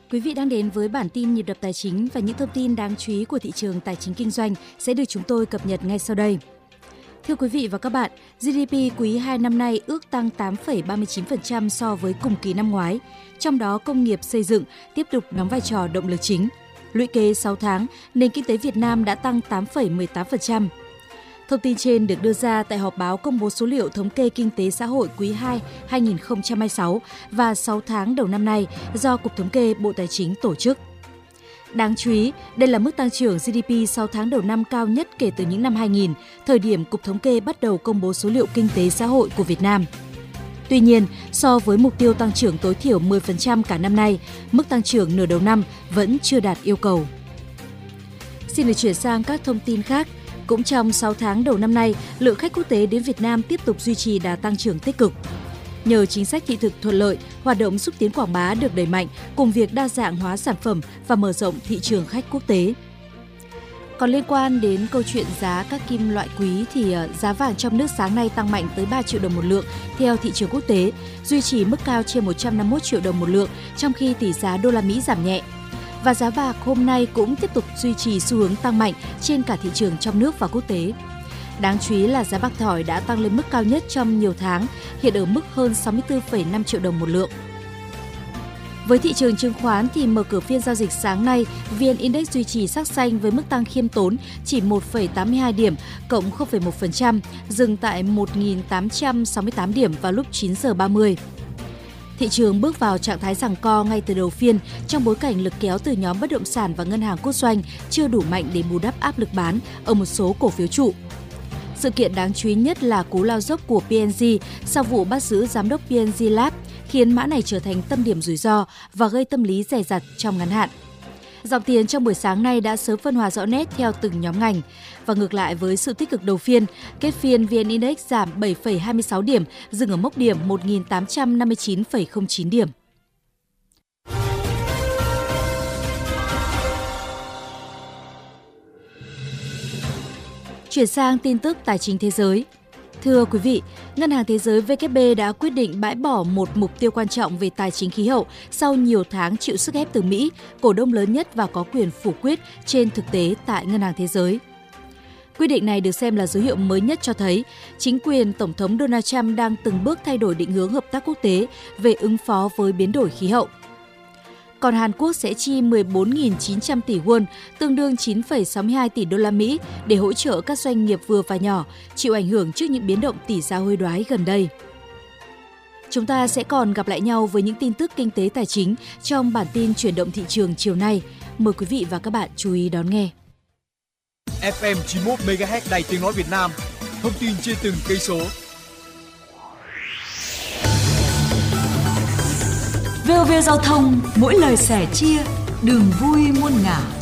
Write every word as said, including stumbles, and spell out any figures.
Quý vị đang đến với bản tin nhịp đập tài chính và những thông tin đáng chú ý của thị trường tài chính kinh doanh sẽ được chúng tôi cập nhật ngay sau đây. Thưa quý vị và các bạn, giê đê pê quý hai năm nay ước tăng tám phẩy ba mươi chín phần trăm so với cùng kỳ năm ngoái, trong đó công nghiệp xây dựng tiếp tục đóng vai trò động lực chính. Lũy kế sáu tháng, nền kinh tế Việt Nam đã tăng tám phẩy mười tám phần trăm. Thông tin trên được đưa ra tại họp báo công bố số liệu thống kê kinh tế xã hội quý hai hai nghìn không trăm hai mươi sáu và sáu tháng đầu năm nay do Cục Thống kê Bộ Tài chính tổ chức. Đáng chú ý, đây là mức tăng trưởng giê đê pê sáu tháng đầu năm cao nhất kể từ những năm hai nghìn, thời điểm Cục Thống kê bắt đầu công bố số liệu kinh tế xã hội của Việt Nam. Tuy nhiên, so với mục tiêu tăng trưởng tối thiểu mười phần trăm cả năm nay, mức tăng trưởng nửa đầu năm vẫn chưa đạt yêu cầu. Xin được chuyển sang các thông tin khác. Cũng trong sáu tháng đầu năm nay, lượng khách quốc tế đến Việt Nam tiếp tục duy trì đà tăng trưởng tích cực. Nhờ chính sách thị thực thuận lợi, hoạt động xúc tiến quảng bá được đẩy mạnh cùng việc đa dạng hóa sản phẩm và mở rộng thị trường khách quốc tế. Còn liên quan đến câu chuyện giá các kim loại quý thì giá vàng trong nước sáng nay tăng mạnh tới ba triệu đồng một lượng theo thị trường quốc tế, duy trì mức cao trên một trăm năm mươi mốt triệu đồng một lượng trong khi tỷ giá đô la Mỹ giảm nhẹ. Và giá bạc hôm nay cũng tiếp tục duy trì xu hướng tăng mạnh trên cả thị trường trong nước và quốc tế. Đáng chú ý là giá bạc thỏi đã tăng lên mức cao nhất trong nhiều tháng, hiện ở mức hơn sáu mươi tư phẩy năm triệu đồng một lượng. Với thị trường chứng khoán thì mở cửa phiên giao dịch sáng nay, vê en Index duy trì sắc xanh với mức tăng khiêm tốn chỉ một phẩy tám mươi hai điểm, cộng không phẩy một phần trăm, dừng tại một nghìn tám trăm sáu mươi tám điểm vào lúc chín giờ ba mươi. Thị trường bước vào trạng thái giằng co ngay từ đầu phiên trong bối cảnh lực kéo từ nhóm bất động sản và ngân hàng quốc doanh chưa đủ mạnh để bù đắp áp lực bán ở một số cổ phiếu trụ. Sự kiện đáng chú ý nhất là cú lao dốc của pê en giê sau vụ bắt giữ giám đốc pê en giê Lab, khiến mã này trở thành tâm điểm rủi ro và gây tâm lý dè dặt trong ngắn hạn. Dòng tiền trong buổi sáng nay đã sớm phân hòa rõ nét theo từng nhóm ngành. Và ngược lại với sự tích cực đầu phiên, kết phiên vê en Index giảm bảy phẩy hai mươi sáu điểm, dừng ở mốc điểm một nghìn tám trăm năm mươi chín phẩy không chín điểm. Chuyển sang tin tức tài chính thế giới. Thưa quý vị, Ngân hàng Thế giới vê kép bê đã quyết định bãi bỏ một mục tiêu quan trọng về tài chính khí hậu sau nhiều tháng chịu sức ép từ Mỹ, cổ đông lớn nhất và có quyền phủ quyết trên thực tế tại Ngân hàng Thế giới. Quyết định này được xem là dấu hiệu mới nhất cho thấy chính quyền Tổng thống Donald Trump đang từng bước thay đổi định hướng hợp tác quốc tế về ứng phó với biến đổi khí hậu. Còn Hàn Quốc sẽ chi mười bốn nghìn chín trăm tỷ won, tương đương chín phẩy sáu mươi hai tỷ đô la Mỹ để hỗ trợ các doanh nghiệp vừa và nhỏ chịu ảnh hưởng trước những biến động tỷ giá hối đoái gần đây. Chúng ta sẽ còn gặp lại nhau với những tin tức kinh tế tài chính trong bản tin chuyển động thị trường chiều nay. Mời quý vị và các bạn chú ý đón nghe. ép em chín mươi mốt mê ga héc Đài Tiếng nói Việt Nam, thông tin trên từng cây số. vê o vê Giao thông, mỗi lời sẻ chia, đường vui muôn ngả.